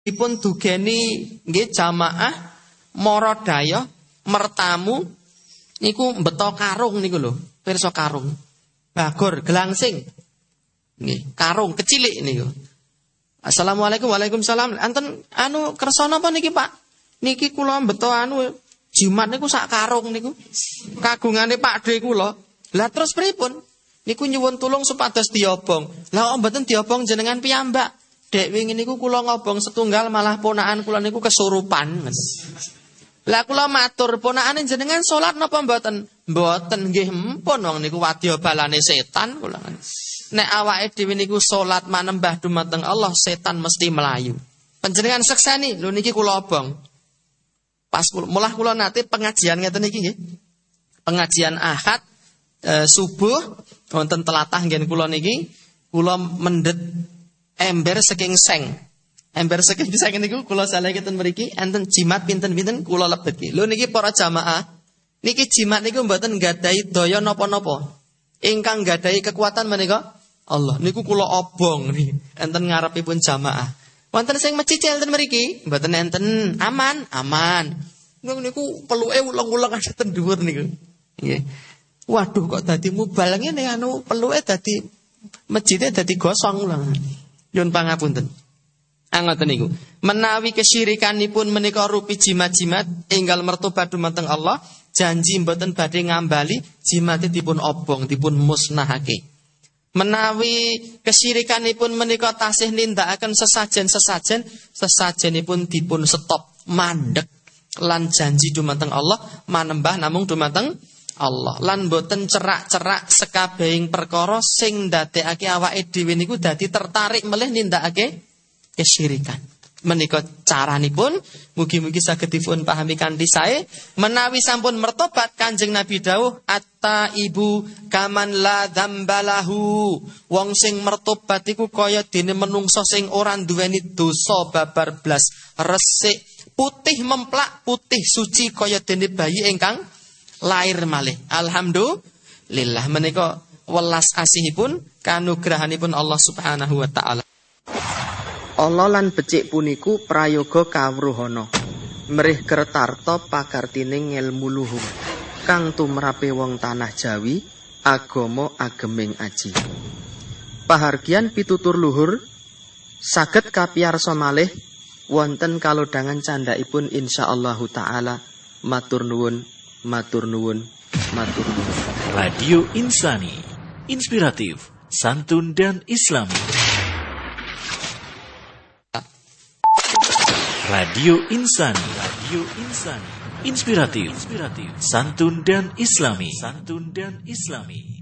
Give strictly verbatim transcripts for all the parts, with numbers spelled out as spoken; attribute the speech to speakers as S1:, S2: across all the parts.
S1: dipun dugeni nggih jamaah mara daya mertamu niku mbeto karung niku lho, pirsa karung. Bagor gelangsing. Nggih, karung kecilik niku. Assalamualaikum. Waalaikumsalam. Anten anu kersa napa niki, Pak? Niki kula mbeto anu jimat niku sak karung niku. Kagungane Pakde kula. Lah terus pripun? Niku nyuwun tulung supados diobong. Lah kok mboten diobong jenengan piyambak? Dek wingi niku kula ngobong setunggal malah ponakan kula niku kesurupan. Lah kula matur, ponakane jenengan salat napa mboten? Mboten nggih empun wong niku wadya balane setan kula. Nek awake dhewe niku salat manembah dumateng Allah, setan mesti melayu. Panjenengan sekseni, lho niki kula obong. Pas kula mulah kula nate pengajian ngeten iki nggih. Pengajian Ahad e, subuh wonten telatah ngen kula niki, kula mendhet ember saking seng. Ember saking seng niku kula salehken mriki enten jimat pinten-pinten kula lebet. Lho niki para jamaah, niki jimat niku mboten nggadahi daya napa-napa. Ingkang nggadahi kekuatan menika Allah. Niku kula obong niki enten ngarepipun jamaah. Wonten sing mecicil ten mriki, mboten enten, aman, aman. Niku peluke uleng-uleng ten dhuwur niku. Nggih. Waduh kok dadi mubal ngene anu peluke dadi masjide dadi gosong lho. Nyun pangapunten. Angoten niku. Menawi kesyirikanipun menika rupi jimat-jimat enggal mertobat dumateng Allah, janji mboten badhe ngambali, jimate dipun obong, dipun musnahake. Menawi kesyirikanipun menika tasih nindakaken sesajen-sesajen, sesajenipun dipun stop, mandek lan janji dumateng Allah manembah namung dumateng Allah. Lan boten cerak-cerak sekabehing perkara sing ndadekake awake dhewe niku dadi tertarik melih nindakake kesyirikan. Menika caranipun, mugi-mugi saged dipun pahami kanthi sae. Menawi sampun mertobat, Kanjeng Nabi dawuh, atta ibu kaman la dzambalahu. Wong sing mertobat iku kaya dene menungso sing ora duweni dosa babar blas, resik, putih memplak, putih suci kaya dene bayi ingkang lair malih. Alhamdulillah, menika welas asihipun kanugrahanipun Allah Subhanahu wa taala. Allah lan becik puniku prayoga kawruhana. Mrih kertarta pakartine ngelmu luhung. Kang tumrape wong tanah Jawi, agama ageming aji. Pahargyan pitutur luhur saged kapiyarsa malih wonten kalodhangan candhaipun insyaallah taala. Matur nuwun, matur nuwun, matur nuwun.
S2: Radio Insani, inspiratif, santun dan islami. Radio Insani, Radio Insani, inspiratif, inspiratif, santun dan islami, santun dan islami.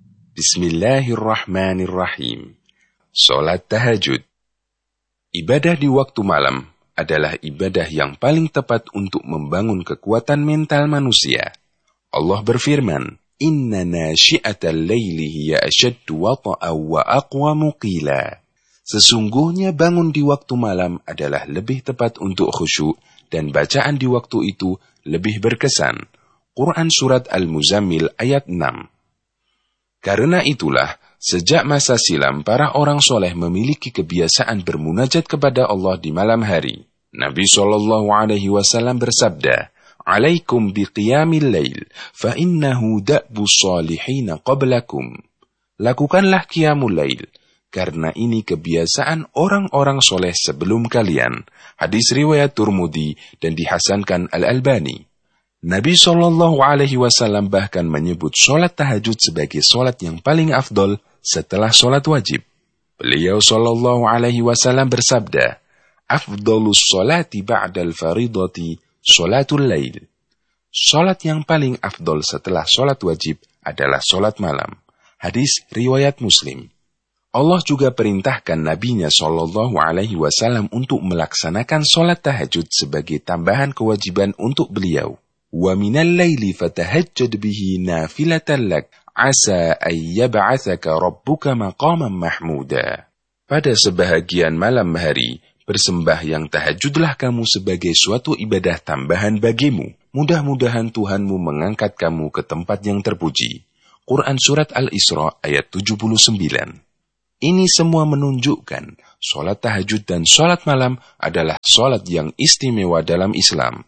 S3: Bismillahirrahmanirrahim. Salat tahajud. Ibadah di waktu malam adalah ibadah yang paling tepat untuk membangun kekuatan mental manusia. Allah berfirman, "Inna nasyi'atal laili hiya ashaddu wata'an wa aqwamu qila." Sesungguhnya bangun di waktu malam adalah lebih tepat untuk khusyuk dan bacaan di waktu itu lebih berkesan. Quran Surat Al-Muzammil ayat enam. Karena itulah, sejak masa silam para orang soleh memiliki kebiasaan bermunajat kepada Allah di malam hari. Nabi shallallahu alaihi wasallam bersabda, "Alaikum biqiyamil lail, fa innahu da'bus salihina qablakum." Lakukanlah qiyamul lail, karena ini kebiasaan orang-orang soleh sebelum kalian. Hadis riwayat Turmudi dan dihasankan Al-Albani. Nabi shallallahu alaihi wasallam bahkan menyebut sholat tahajud sebagai sholat yang paling afdol setelah sholat wajib. Beliau shallallahu alaihi wasallam bersabda, "Afdolus sholati ba'dal faridati sholatul lail." Sholat yang paling afdol setelah sholat wajib adalah sholat malam. Hadis riwayat Muslim. Allah juga perintahkan Nabi-Nya shallallahu alaihi wasallam untuk melaksanakan sholat tahajud sebagai tambahan kewajiban untuk beliau. Wa minal laili fatahajjad bihi nafilatan lak, asa an yab'atsaka rabbuka maqaman mahmuda. Pada sebahagian malam hari, bersembahyang tahajudlah kamu sebagai suatu ibadah tambahan bagimu. Mudah-mudahan Tuhanmu mengangkat kamu ke tempat yang terpuji. Quran Surat Al-Isra ayat tujuh puluh sembilan. Ini semua menunjukkan sholat tahajud dan sholat malam adalah sholat yang istimewa dalam Islam.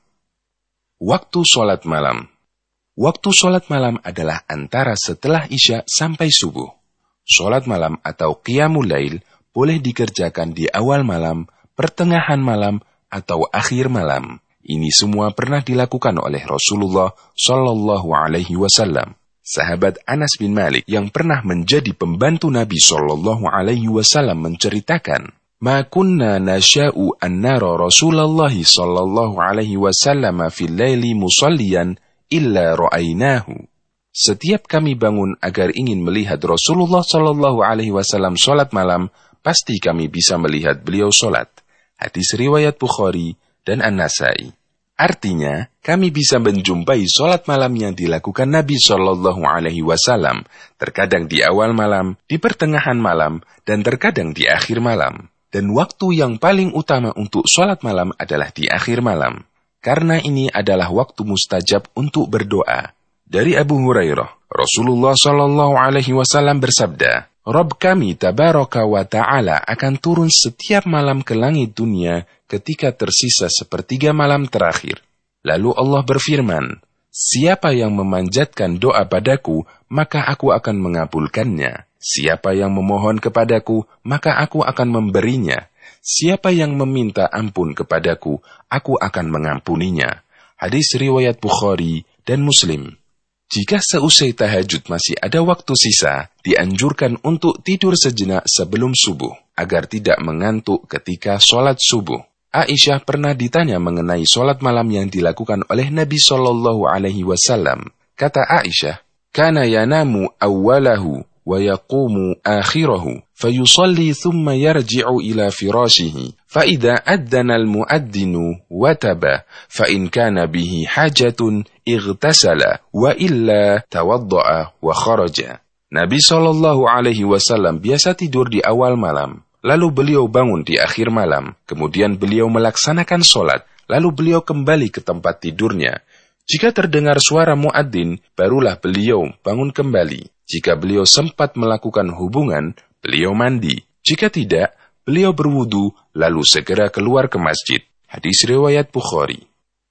S3: Waktu sholat malam. Waktu sholat malam adalah antara setelah Isya sampai subuh. Sholat malam atau qiyamul lail boleh dikerjakan di awal malam, pertengahan malam, atau akhir malam. Ini semua pernah dilakukan oleh Rasulullah Shallallahu Alaihi Wasallam. Sahabat Anas bin Malik yang pernah menjadi pembantu Nabi Shallallahu Alaihi Wasallam menceritakan, "Ma kunna nasha'u an nara Rasulullah Shallallahu Alaihi Wasallam fil laili musalliyan illa ra'ainahu." Setiap kami bangun agar ingin melihat Rasulullah Shallallahu Alaihi Wasallam sholat malam, pasti kami bisa melihat beliau sholat. Hadis riwayat Bukhari dan An-Nasai. Artinya, kami bisa menjumpai sholat malam yang dilakukan Nabi Shallallahu Alaihi Wasallam, terkadang di awal malam, di pertengahan malam, dan terkadang di akhir malam. Dan waktu yang paling utama untuk sholat malam adalah di akhir malam, karena ini adalah waktu mustajab untuk berdoa. Dari Abu Hurairah, Rasulullah Shallallahu Alaihi Wasallam bersabda, "Rabb kami tabaraka wa ta'ala akan turun setiap malam ke langit dunia ketika tersisa sepertiga malam terakhir. Lalu Allah berfirman, siapa yang memanjatkan doa padaku, maka aku akan mengabulkannya. Siapa yang memohon kepadaku, maka aku akan memberinya. Siapa yang meminta ampun kepadaku, aku akan mengampuninya." Hadis riwayat Bukhari dan Muslim. Jika seusai tahajud masih ada waktu sisa, dianjurkan untuk tidur sejenak sebelum subuh, agar tidak mengantuk ketika sholat subuh. Aisyah pernah ditanya mengenai sholat malam yang dilakukan oleh Nabi Shallallahu Alaihi Wasallam. Kata Aisyah, "Kana yanamu awwalahu wa yaqumu akhirahu, fayusalli thumma yarji'u ila firashihi, fa idza addana al-mu'addinu wataba, fa in kana bihi hajatun ightasala, wa illa tawadda'a wa kharaja." Nabi Shallallahu Alaihi Wasallam biasa tidur di awal malam. Lalu beliau bangun di akhir malam, kemudian beliau melaksanakan sholat, lalu beliau kembali ke tempat tidurnya. Jika terdengar suara muadzin, barulah beliau bangun kembali. Jika beliau sempat melakukan hubungan, beliau mandi. Jika tidak, beliau berwudu, lalu segera keluar ke masjid. Hadis riwayat Bukhari.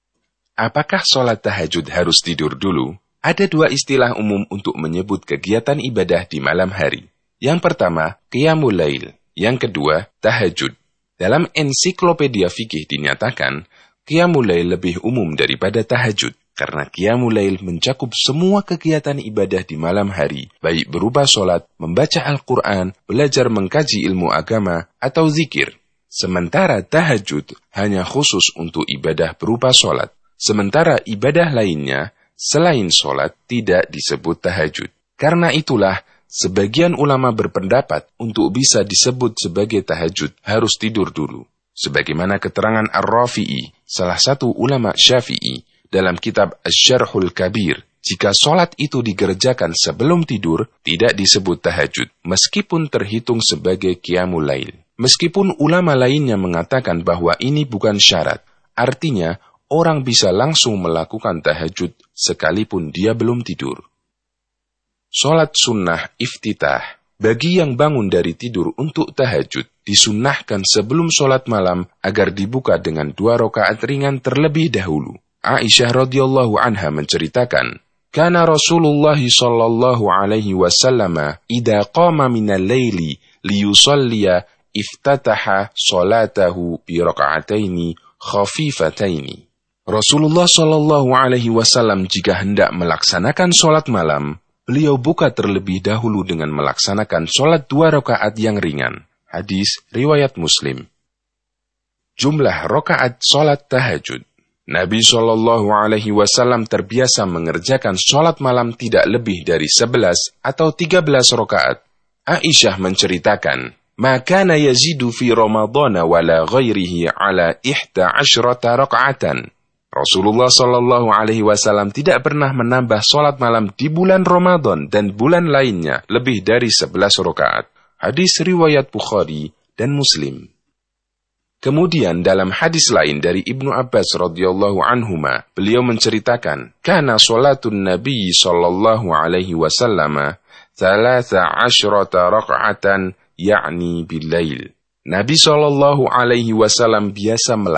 S3: Apakah sholat tahajud harus tidur dulu? Ada dua istilah umum untuk menyebut kegiatan ibadah di malam hari. Yang pertama, qiyamul lail. Yang kedua, tahajud. Dalam ensiklopedia fikih dinyatakan, qiyamul lail lebih umum daripada tahajud, karena qiyamul lail mencakup semua kegiatan ibadah di malam hari, baik berupa sholat, membaca Al-Quran, belajar mengkaji ilmu agama, atau zikir. Sementara tahajud hanya khusus untuk ibadah berupa sholat. Sementara ibadah lainnya, selain sholat, tidak disebut tahajud. Karena itulah, sebagian ulama berpendapat untuk bisa disebut sebagai tahajud harus tidur dulu. Sebagaimana keterangan Ar-Rafi'i, salah satu ulama Syafi'i, dalam kitab Asy-Syarhul Kabir, jika sholat itu digerjakan sebelum tidur, tidak disebut tahajud, meskipun terhitung sebagai qiyamul lail. Meskipun ulama lainnya mengatakan bahwa ini bukan syarat, artinya orang bisa langsung melakukan tahajud sekalipun dia belum tidur. Sholat sunnah iftitah. Bagi yang bangun dari tidur untuk tahajud, disunnahkan sebelum sholat malam agar dibuka dengan dua rakaat ringan terlebih dahulu. Aisyah radhiyallahu anha menceritakan, "Kana Rasulullah sallallahu alaihi wasallam idza qama minal laili liyusalliya iftataha salatahu bi raka'ataini khafifataini." Rasulullah sallallahu alaihi wasallam jika hendak melaksanakan sholat malam, beliau buka terlebih dahulu dengan melaksanakan sholat dua rakaat yang ringan. Hadis riwayat Muslim. Jumlah rakaat sholat tahajud. Nabi Shallallahu Alaihi Wasallam terbiasa mengerjakan sholat malam tidak lebih dari sebelas atau tiga belas rakaat. Aisyah menceritakan, "Makana yazidu fi Ramadan wala ghairihi ala ihda asyrata rakaatan." Rasulullah Shallallahu Alaihi Wasallam tidak pernah menambah sholat malam di bulan Ramadan dan bulan lainnya lebih dari sebelas rakaat. Hadis riwayat Bukhari dan Muslim. Kemudian dalam hadis lain dari Ibnu Abbas radhiyallahu anhuma, beliau menceritakan, "Kana sholatun Nabi Shallallahu Alaihi Wasallam thalatha asyrata raka'atan yakni bilail. Nabi shallallahu alaihi wasallam biasa melakukan